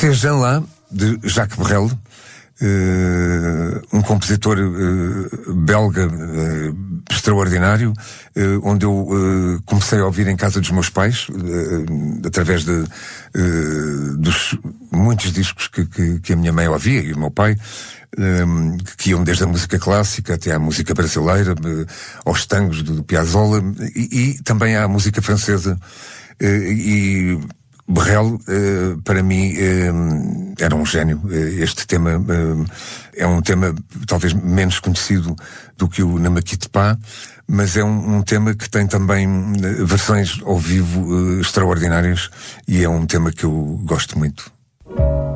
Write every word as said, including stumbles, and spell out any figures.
Ces gens-là, de Jacques Brel, Uh, um compositor uh, belga uh, extraordinário, uh, onde eu uh, comecei a ouvir em casa dos meus pais, uh, através de uh, dos muitos discos que, que, que a minha mãe ouvia e o meu pai, um, que iam desde a música clássica até à música brasileira, uh, aos tangos do, do Piazzolla, e, e também à música francesa. Uh, e Brel, uh, para mim, uh, era um gênio. Uh, este tema uh, é um tema talvez menos conhecido do que o Ne me quitte pas, mas é um, um tema que tem também uh, versões ao vivo uh, extraordinárias, e é um tema que eu gosto muito.